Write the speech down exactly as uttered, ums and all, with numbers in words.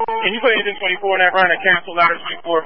Can you put engine twenty-four in that run and cancel ladder twenty-four?